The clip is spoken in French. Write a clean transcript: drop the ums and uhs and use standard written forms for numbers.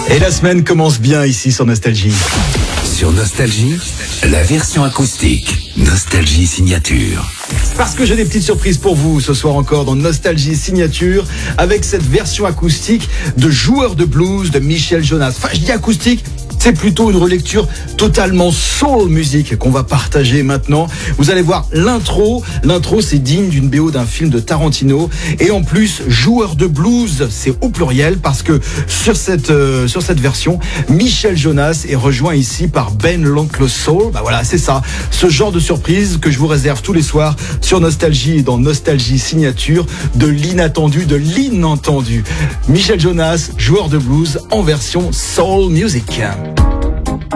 Et la semaine commence bien ici sur Nostalgie. Sur Nostalgie, la version acoustique. Nostalgie Signature. Parce que j'ai des petites surprises pour vous ce soir encore dans Nostalgie Signature avec cette version acoustique de Joueur de blues de Michel Jonas. Enfin, je dis acoustique, c'est plutôt une relecture totalement soul music qu'on va partager maintenant. Vous allez voir l'intro. L'intro, c'est digne d'une BO d'un film de Tarantino. Et en plus, Joueur de blues, c'est au pluriel parce que sur cette version, Michel Jonas est rejoint ici par Ben l'Oncle Soul. Bah voilà, c'est ça. Ce genre de surprise que je vous réserve tous les soirs sur Nostalgie et dans Nostalgie Signature, de l'inattendu, de l'inentendu. Michel Jonas, Joueur de blues en version soul music.